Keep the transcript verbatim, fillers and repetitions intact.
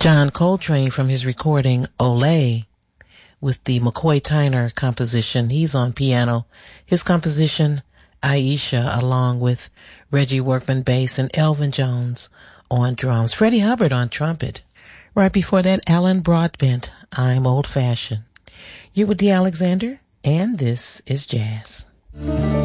John Coltrane from his recording Olé with the McCoy Tyner composition. He's on piano. His composition Aisha, along with Reggie Workman bass and Elvin Jones on drums. Freddie Hubbard on trumpet. Right before that, Alan Broadbent, I'm Old Fashioned. You're with Dee Alexander, and this is Jazz.